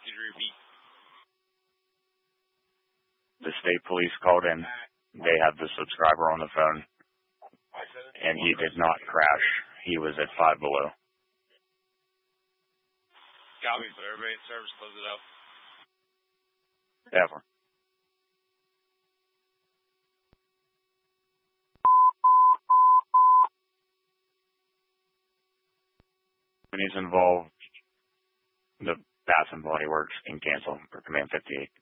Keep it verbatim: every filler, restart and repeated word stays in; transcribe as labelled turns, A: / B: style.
A: Could you repeat?
B: The state police called in. They had the subscriber on the phone, and he did not crash. He was at five below.
A: Copy, but everybody in service, close it out.
B: Ever. Companies involved, the Bath and Body Works can cancel for Command fifty-eight.